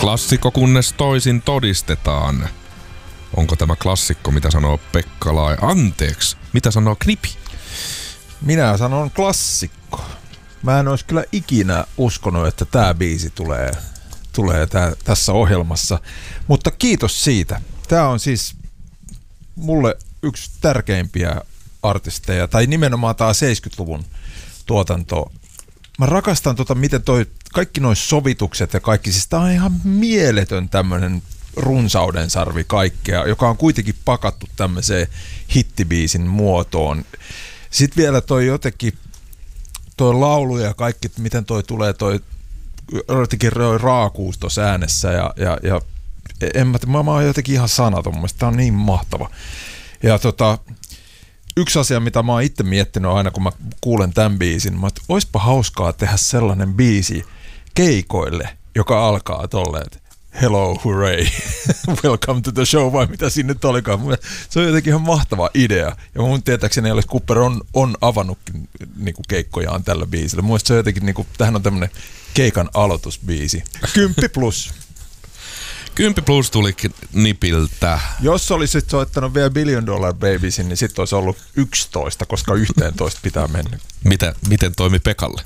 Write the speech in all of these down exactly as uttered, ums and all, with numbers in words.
Klassikko kunnes toisin todistetaan. Onko tämä klassikko, mitä sanoo Pekka Lai? Anteeksi, mitä sanoo Knipi? Minä sanon klassikko. Mä en olisi kyllä ikinä uskonut, että tää biisi tulee, tulee tää, tässä ohjelmassa. Mutta kiitos siitä. Tää on siis mulle yksi tärkeimpiä artisteja, tai nimenomaan tää seitsemänkymmentäluvun tuotanto. Mä rakastan tota, miten toi, kaikki noi sovitukset ja kaikki, siis tää on ihan mieletön tämmönen runsauden sarvi kaikkea, joka on kuitenkin pakattu tämmöiseen hittibiisin muotoon. Sitten vielä toi jotenkin, toi laulu ja kaikki, miten toi tulee toi, jotenkin raakuus tuossa äänessä ja, ja, ja en mä, mä, mä oon jotenkin ihan sanaton, mun mielestä tää on niin mahtava. Ja tota, yksi asia, mitä mä oon itse miettinyt aina, kun mä kuulen tämän biisin, mä, että oispa hauskaa tehdä sellainen biisi keikoille, joka alkaa tolleen, hello, hooray, welcome to the show, vai mitä siinä nyt olikaan. Se on jotenkin ihan mahtava idea. Ja mun tietääkseni Alice Cooper on, on avannutkin niin kuin keikkojaan tällä biisillä. Mun mielestä se on jotenkin, niin kuin, tähän on tämmönen keikan aloitusbiisi. Kymppi plus. Kymppi plus tuli Nipiltä. Jos olisit soittanut vielä Billion Dollar Babiesin, niin sitten olisi ollut yksitoista, koska yhteentoista pitää mennä. Miten, miten toimi Pekalle?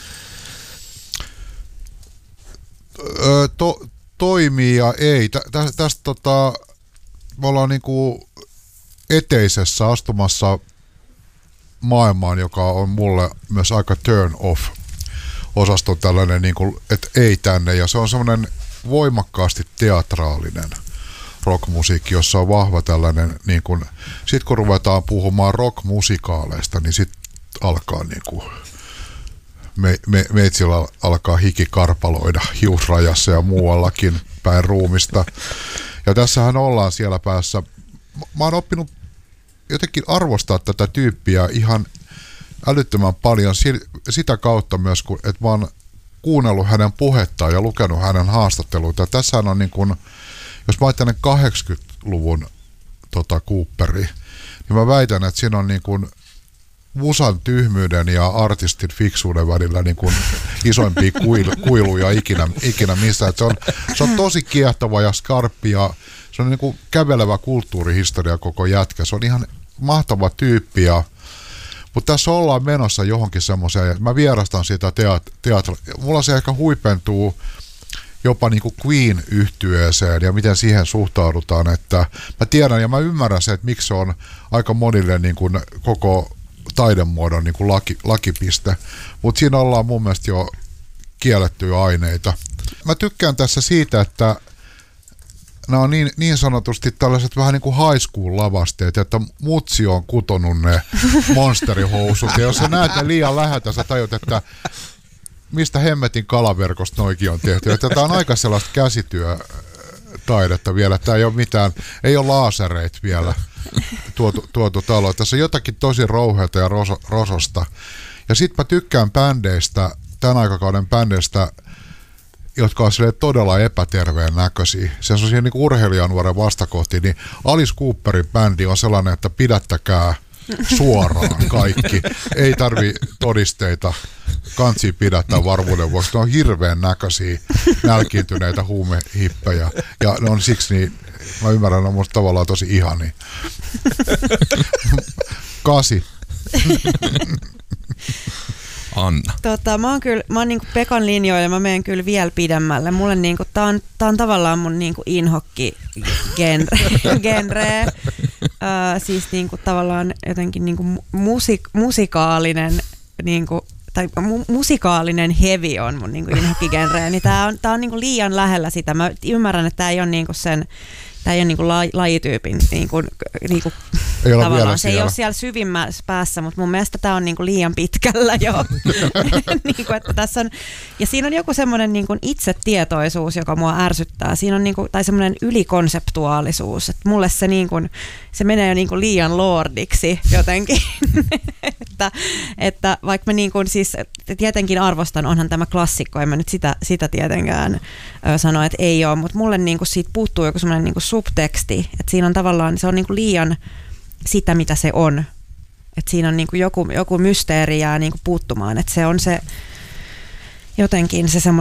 Öö, to, toimii ja ei. Tä, tä, tästä tota, me ollaan niinku eteisessä astumassa maailmaan, joka on mulle myös aika turn off osasto tällainen, niinku, että ei tänne. Ja se on semmoinen voimakkaasti teatraalinen rockmusiikki, jossa on vahva tällainen, niin kun, sit kun ruvetaan puhumaan rockmusikaaleista, niin sit alkaa niinku, me, me, meitsillä alkaa hiki karpaloida hiusrajassa ja muuallakin päin ruumista. Ja tässähän ollaan siellä päässä. Mä oon oppinut jotenkin arvostaa tätä tyyppiä ihan älyttömän paljon sitä kautta myös, kun, että mä oon kuunnellut hänen puhettaan ja lukenut hänen haastatteluita. Tässähän on niin kuin, jos mä ajattelen kahdeksankymmentäluvun tota, Cooperi, niin mä väitän, että siinä on niin kuin musan tyhmyyden ja artistin fiksuuden välillä niin kuin isoimpia kuilu, kuiluja ikinä, ikinä missä. Että se, on, se on tosi kiehtova ja skarppi ja se on niin kuin kävelevä kulttuurihistoria koko jätkä. Se on ihan mahtava tyyppi ja mutta tässä ollaan menossa johonkin semmoiseen, että mä vierastan sitä teat- teatria. Mulla se ehkä huipentuu jopa niin kuin Queen-yhtyeeseen ja miten siihen suhtaudutaan, että mä tiedän ja mä ymmärrän se, että miksi se on aika monille niin kuin koko taidemuodon niin kuin laki, lakipiste, mutta siinä ollaan mun mielestä jo kiellettyjä aineita. Mä tykkään tässä siitä, että nämä on niin, niin sanotusti tällaiset vähän niin kuin high school lavasteet, että mutsi on kutonut ne monsterihousut. Ja jos sä näet ne liian läheltä, sä tajut, että mistä hemmetin kalaverkosta noikin on tehty. Että tämä on aika sellaista käsityötaidetta vielä. Tämä ei ole mitään, ei ole laasereita vielä tuotu, tuotu taloon. Tässä on jotakin tosi rouheata ja roso, rososta. Ja sit mä tykkään bändeistä, tämän aikakauden bändeistä, jotka on todella epäterveen näköisiä. Se on sellaisia niin urheilijanuoren vastakohtia, niin Alice Cooperin bändi on sellainen, että pidättäkää suoraan kaikki. Ei tarvi todisteita kansiin pidättää varmuuden vuoksi. Ne on hirveän näköisiä, nälkiintyneitä huumehippejä. Ja ne on siksi, niin mä ymmärrän, ne on musta tavallaan tosi ihania. Kasi. Anna. Tota, mä oon kyllä, mä oon niinku Pekan linjoilla, mä menen kyllä vielä pidemmälle. Mulle niinku, tää on, tää on tavallaan mun niinku inhokki genre, genre. Ö, siis niinku tavallaan jotenkin niinku musik, musikaalinen niinku, tai mu, musikaalinen heavy on mun niinku inhokki genre. Niin tää on, tää on niinku liian lähellä sitä. Mä ymmärrän, että tää ei ole niinku sen Tämä ei ole niinku la, lajityypin, niinku, niinku, ei tavallaan se ei ole siellä syvimmässä päässä, mutta mun mielestä tämä on niinku liian pitkällä jo. niinku, että tässä on, ja siinä on joku semmoinen niinku itsetietoisuus, joka mua ärsyttää. Siinä on niinku, tai semmoinen ylikonseptuaalisuus, että mulle se, niinku, se menee jo niinku liian lordiksi jotenkin. että, että vaikka mä niinku, siis tietenkin arvostan, onhan tämä klassikko, en mä nyt sitä, sitä tietenkään ö, sano, että ei ole, mutta mulle niinku siitä puuttuu joku semmoinen niinku subteksti, että siinä on tavallaan, se on niinku liian sitä, mitä se on. Että siinä on niinku joku, joku mysteeri jää niinku puuttumaan, että se on se jotenkin se semmoinen